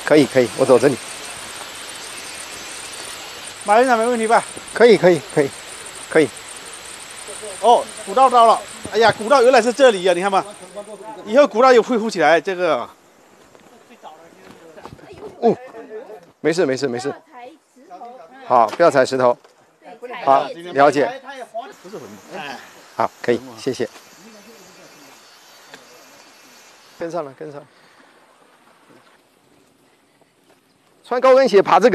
可以可以，我走这里。 马园长没问题吧？ 可以可以可以可以。 哦，古道到了。哎呀，古道原来是这里呀、你看嘛。以后古道又恢复起来，这个。 哦，没事没事没事。好，不要踩石头。好，了解。 不是很好，可以，谢谢。跟上了，跟上了。穿高跟鞋爬这个。